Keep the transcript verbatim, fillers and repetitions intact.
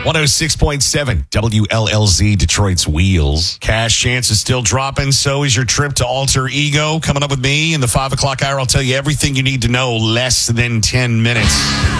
one oh six point seven W L L Z, Detroit's Wheels. Cash chance is still dropping. So is your trip to Alter Ego. Coming up with me in the five o'clock hour. I'll tell you everything you need to know less than ten minutes.